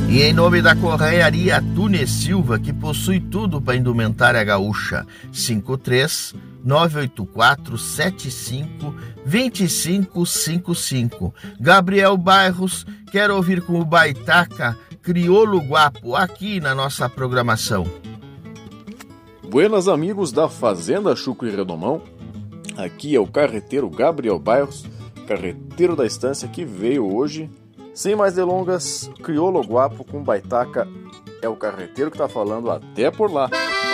E em nome da Correaria Tunes Silva, que possui tudo para indumentária gaúcha, 53-984-75-2555. Gabriel Bairros, quer ouvir com o Baitaca, crioulo guapo, aqui na nossa programação. Buenas amigos da Fazenda Chucro e Redomão, aqui é o carreteiro Gabriel Bairros, carreteiro da estância que veio hoje. Sem mais delongas, crioulo guapo com Baitaca é o carreteiro que tá falando, até por lá.